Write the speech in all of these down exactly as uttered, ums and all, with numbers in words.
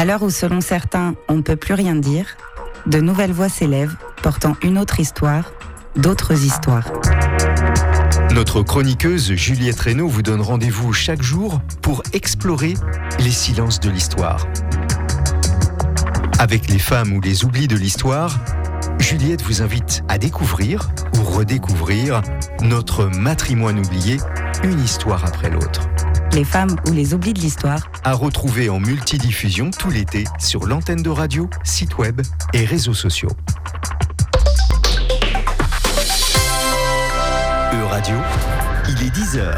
À l'heure où, selon certains, on ne peut plus rien dire, de nouvelles voix s'élèvent, portant une autre histoire, d'autres histoires. Notre chroniqueuse Juliette Reynaud vous donne rendez-vous chaque jour pour explorer les silences de l'histoire. Avec les femmes ou les oublis de l'histoire, Juliette vous invite à découvrir ou redécouvrir notre matrimoine oublié, une histoire après l'autre. Les femmes ou les oublis de l'histoire. À retrouver en multidiffusion tout l'été sur l'antenne de radio, site web et réseaux sociaux. E-Radio, il est dix heures.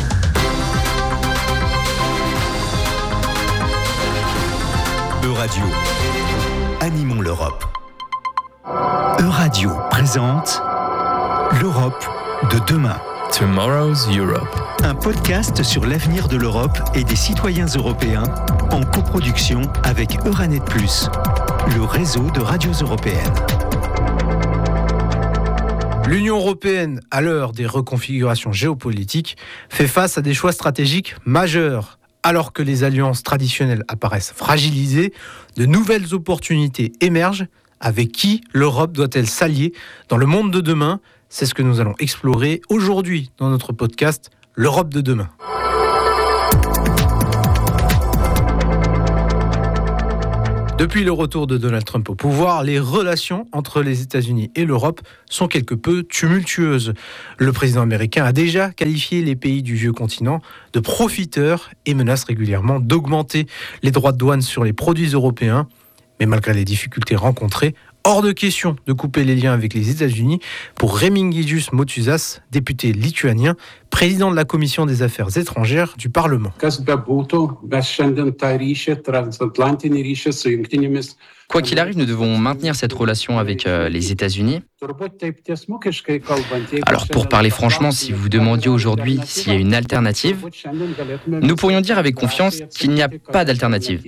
E-Radio, animons l'Europe. E-Radio présente l'Europe de demain. Tomorrow's Europe. Un podcast sur l'avenir de l'Europe et des citoyens européens en coproduction avec Euranet plus, le réseau de radios européennes. L'Union européenne, à l'heure des reconfigurations géopolitiques, fait face à des choix stratégiques majeurs. Alors que les alliances traditionnelles apparaissent fragilisées, de nouvelles opportunités émergent. Avec qui l'Europe doit-elle s'allier dans le monde de demain ? C'est ce que nous allons explorer aujourd'hui dans notre podcast L'Europe de demain. Depuis le retour de Donald Trump au pouvoir, les relations entre les États-Unis et l'Europe sont quelque peu tumultueuses. Le président américain a déjà qualifié les pays du vieux continent de profiteurs et menace régulièrement d'augmenter les droits de douane sur les produits européens. Mais malgré les difficultés rencontrées, hors de question de couper les liens avec les États-Unis pour Remigijus Motuzas, député lituanien, président de la Commission des Affaires étrangères du Parlement. Quoi qu'il arrive, nous devons maintenir cette relation avec euh, les États-Unis. Alors, pour parler franchement, si vous demandiez aujourd'hui s'il y a une alternative, nous pourrions dire avec confiance qu'il n'y a pas d'alternative.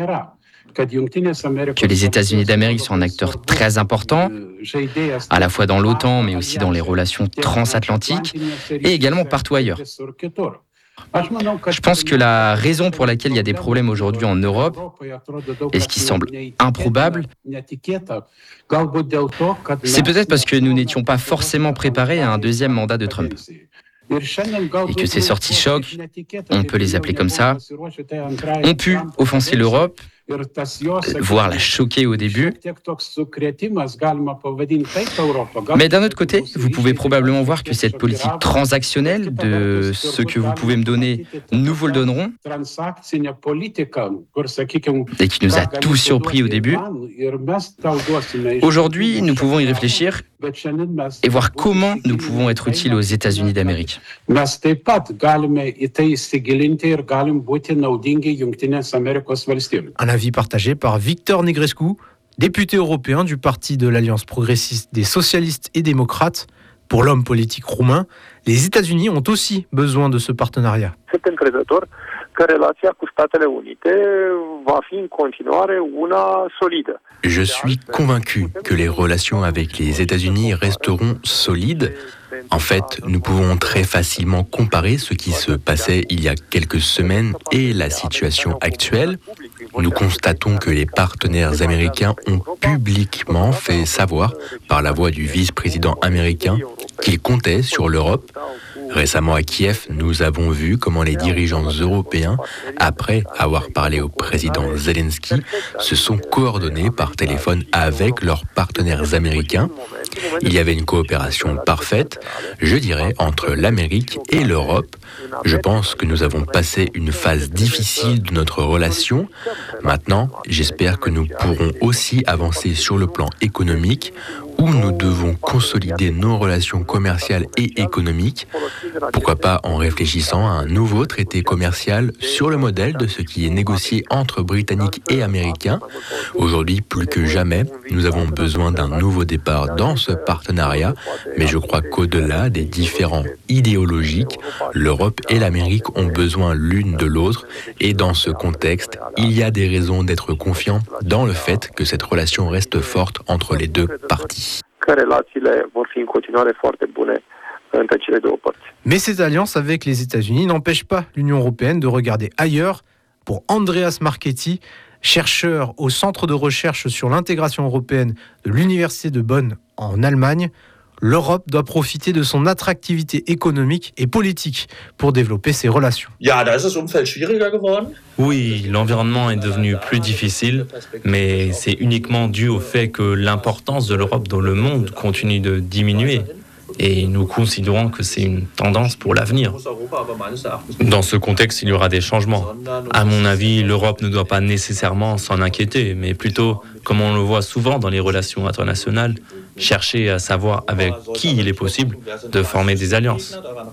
Que les États-Unis d'Amérique sont un acteur très important, à la fois dans l'OTAN, mais aussi dans les relations transatlantiques, et également partout ailleurs. Je pense que la raison pour laquelle il y a des problèmes aujourd'hui en Europe, et ce qui semble improbable, c'est peut-être parce que nous n'étions pas forcément préparés à un deuxième mandat de Trump. Et que ces sorties chocs, on peut les appeler comme ça, ont pu offenser l'Europe, voire la choquer au début. Mais d'un autre côté, vous pouvez probablement voir que cette politique transactionnelle de ce que vous pouvez me donner, nous vous le donnerons, et qui nous a tous surpris au début. Aujourd'hui, nous pouvons y réfléchir et voir comment nous pouvons être utiles aux États-Unis d'Amérique. Un avis partagé par Victor Negrescu, député européen du parti de l'Alliance progressiste des socialistes et démocrates. Pour l'homme politique roumain, les États-Unis ont aussi besoin de ce partenariat. Je suis convaincu que les relations avec les États-Unis resteront solides. En fait, nous pouvons très facilement comparer ce qui se passait il y a quelques semaines et la situation actuelle. Nous constatons que les partenaires américains ont publiquement fait savoir, par la voix du vice-président américain, qu'ils comptaient sur l'Europe. Récemment à Kiev, nous avons vu comment les dirigeants européens, après avoir parlé au président Zelensky, se sont coordonnés par téléphone avec leurs partenaires américains. Il y avait une coopération parfaite, je dirais, entre l'Amérique et l'Europe. Je pense que nous avons passé une phase difficile de notre relation. Maintenant, j'espère que nous pourrons aussi avancer sur le plan économique, où nous devons consolider nos relations commerciales et économiques. Pourquoi pas en réfléchissant à un nouveau traité commercial sur le modèle de ce qui est négocié entre Britanniques et Américains. Aujourd'hui, plus que jamais, nous avons besoin d'un nouveau départ dans ce partenariat, mais je crois qu'au-delà des différends idéologiques, l'Europe et l'Amérique ont besoin l'une de l'autre, et dans ce contexte, il y a des raisons d'être confiant dans le fait que cette relation reste forte entre les deux parties. Mais ces alliances avec les États-Unis n'empêchent pas l'Union européenne de regarder ailleurs. Pour Andreas Marchetti, Chercheur au Centre de recherche sur l'intégration européenne de l'Université de Bonn en Allemagne, l'Europe doit profiter de son attractivité économique et politique pour développer ses relations. Oui, l'environnement est devenu plus difficile, mais c'est uniquement dû au fait que l'importance de l'Europe dans le monde continue de diminuer. Et nous considérons que c'est une tendance pour l'avenir. Dans ce contexte, il y aura des changements. À mon avis, l'Europe ne doit pas nécessairement s'en inquiéter, mais plutôt, comme on le voit souvent dans les relations internationales, chercher à savoir avec qui il est possible de former des alliances.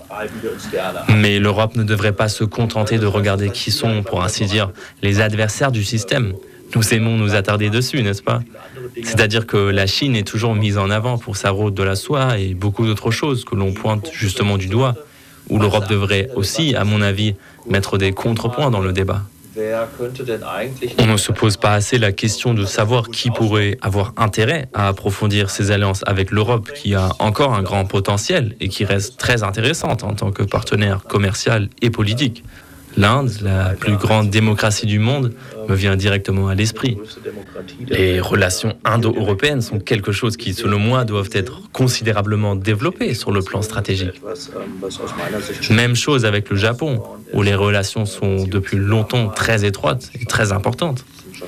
Mais l'Europe ne devrait pas se contenter de regarder qui sont, pour ainsi dire, les adversaires du système. Nous aimons nous attarder dessus, n'est-ce pas ? C'est-à-dire que la Chine est toujours mise en avant pour sa route de la soie et beaucoup d'autres choses que l'on pointe justement du doigt, où l'Europe devrait aussi, à mon avis, mettre des contrepoints dans le débat. On ne se pose pas assez la question de savoir qui pourrait avoir intérêt à approfondir ses alliances avec l'Europe, qui a encore un grand potentiel et qui reste très intéressante en tant que partenaire commercial et politique. L'Inde, la plus grande démocratie du monde, me vient directement à l'esprit. Les relations indo-européennes sont quelque chose qui, selon moi, doivent être considérablement développées sur le plan stratégique. Même chose avec le Japon, où les relations sont depuis longtemps très étroites et très importantes.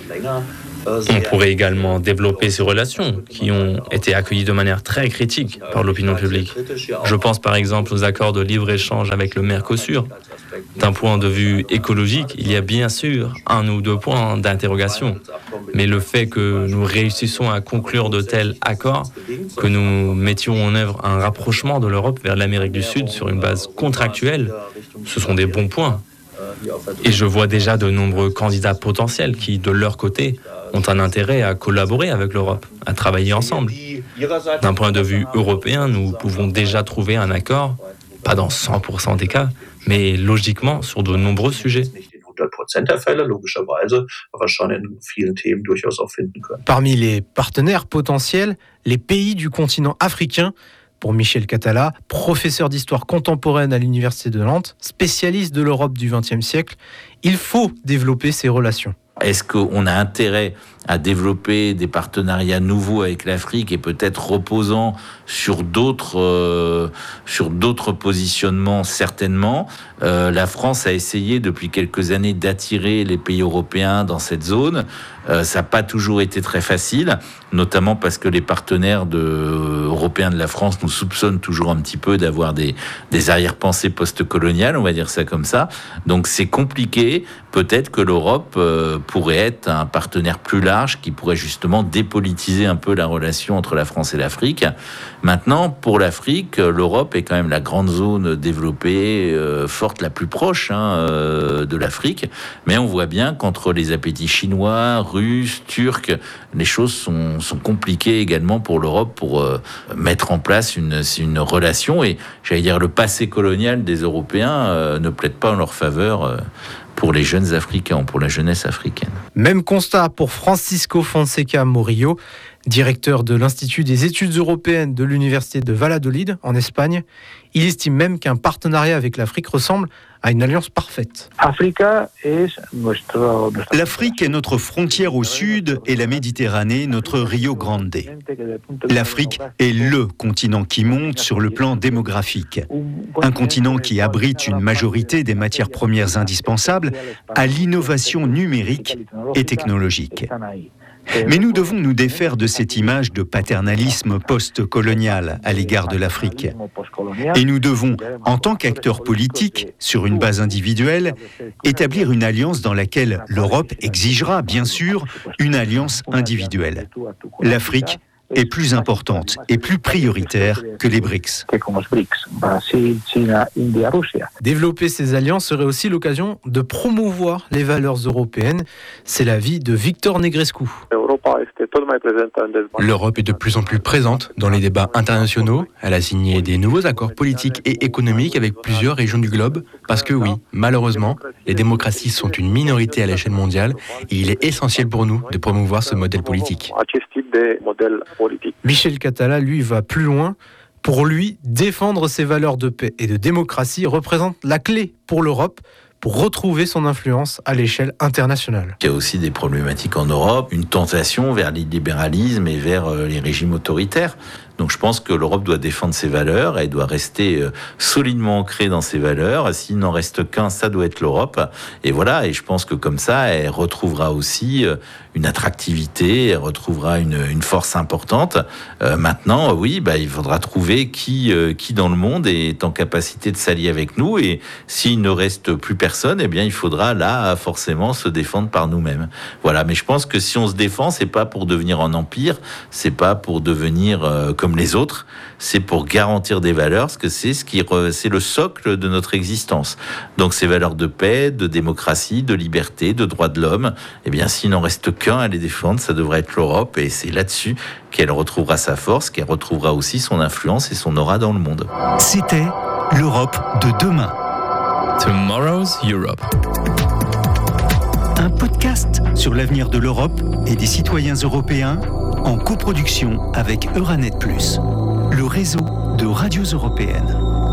On pourrait également développer ces relations qui ont été accueillies de manière très critique par l'opinion publique. Je pense par exemple aux accords de libre-échange avec le Mercosur. D'un point de vue écologique, il y a bien sûr un ou deux points d'interrogation. Mais le fait que nous réussissons à conclure de tels accords, que nous mettions en œuvre un rapprochement de l'Europe vers l'Amérique du Sud sur une base contractuelle, ce sont des bons points. Et je vois déjà de nombreux candidats potentiels qui, de leur côté, ont un intérêt à collaborer avec l'Europe, à travailler ensemble. D'un point de vue européen, nous pouvons déjà trouver un accord, pas dans cent pour cent des cas, mais logiquement sur de nombreux sujets. Parmi les partenaires potentiels, les pays du continent africain. Pour Michel Catala, professeur d'histoire contemporaine à l'Université de Nantes, spécialiste de l'Europe du vingtième siècle, il faut développer ces relations. Est-ce qu'on a intérêt à développer des partenariats nouveaux avec l'Afrique et peut-être reposant sur d'autres, euh, sur d'autres positionnements certainement. Euh, la France a essayé depuis quelques années d'attirer les pays européens dans cette zone. Euh, ça n'a pas toujours été très facile, notamment parce que les partenaires de, euh, européens de la France nous soupçonnent toujours un petit peu d'avoir des, des arrière-pensées post-coloniales, on va dire ça comme ça. Donc c'est compliqué. Peut-être que l'Europe euh, pourrait être un partenaire plus large qui pourrait justement dépolitiser un peu la relation entre la France et l'Afrique. Maintenant, pour l'Afrique, l'Europe est quand même la grande zone développée, euh, forte, la plus proche hein, euh, de l'Afrique. Mais on voit bien qu'entre les appétits chinois, russes, turcs, les choses sont, sont compliquées également pour l'Europe pour euh, mettre en place une, une relation. Et j'allais dire, le passé colonial des Européens euh, ne plaide pas en leur faveur euh, pour les jeunes Africains, pour la jeunesse africaine. Même constat pour Francisco Fonseca Morillo, directeur de l'Institut des études européennes de l'Université de Valladolid, en Espagne. Il estime même qu'un partenariat avec l'Afrique ressemble à une alliance parfaite. L'Afrique est notre frontière au sud et la Méditerranée notre Rio Grande. L'Afrique est le continent qui monte sur le plan démographique. Un continent qui abrite une majorité des matières premières indispensables à l'innovation numérique et technologique. Mais nous devons nous défaire de cette image de paternalisme post-colonial à l'égard de l'Afrique. Et nous devons, en tant qu'acteurs politiques, sur une base individuelle, établir une alliance dans laquelle l'Europe exigera, bien sûr, une alliance individuelle. L'Afrique est plus importante et plus prioritaire que les B R I C S. Développer ces alliances serait aussi l'occasion de promouvoir les valeurs européennes. C'est l'avis de Victor Negrescu. L'Europe est de plus en plus présente dans les débats internationaux. Elle a signé des nouveaux accords politiques et économiques avec plusieurs régions du globe. Parce que oui, malheureusement, les démocraties sont une minorité à l'échelle mondiale et il est essentiel pour nous de promouvoir ce modèle politique. Michel Catala, lui, va plus loin. Pour lui, défendre ces valeurs de paix et de démocratie représente la clé pour l'Europe pour retrouver son influence à l'échelle internationale. Il y a aussi des problématiques en Europe, une tentation vers l'illibéralisme et vers les régimes autoritaires. Donc je pense que l'Europe doit défendre ses valeurs, elle doit rester solidement ancrée dans ses valeurs. S'il n'en reste qu'un, ça doit être l'Europe. Et voilà, et je pense que comme ça, elle retrouvera aussi une attractivité, elle retrouvera une, une force importante. Euh, maintenant, oui, bah, il faudra trouver qui, euh, qui dans le monde est en capacité de s'allier avec nous. Et s'il ne reste plus personne, eh bien, il faudra là forcément se défendre par nous-mêmes. Voilà, mais je pense que si on se défend, c'est pas pour devenir un empire, c'est pas pour devenir euh, comme les autres, c'est pour garantir des valeurs, parce que c'est ce qui re, c'est le socle de notre existence. Donc ces valeurs de paix, de démocratie, de liberté, de droits de l'homme, eh bien s'il n'en reste qu'un à les défendre, ça devrait être l'Europe, et c'est là-dessus qu'elle retrouvera sa force, qu'elle retrouvera aussi son influence et son aura dans le monde. C'était l'Europe de demain. Tomorrow's Europe. Un podcast sur l'avenir de l'Europe et des citoyens européens en coproduction avec Euranet plus, le réseau de radios européennes.